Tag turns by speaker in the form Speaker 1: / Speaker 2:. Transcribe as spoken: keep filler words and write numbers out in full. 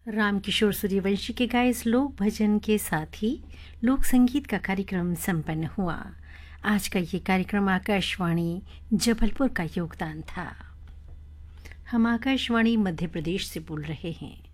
Speaker 1: रामकिशोर सूर्यवंशी के गाए इस लोक भजन के साथ ही लोक संगीत का कार्यक्रम संपन्न हुआ। आज का ये कार्यक्रम आकाशवाणी जबलपुर का योगदान था। हम आकाशवाणी मध्य प्रदेश से बोल रहे हैं।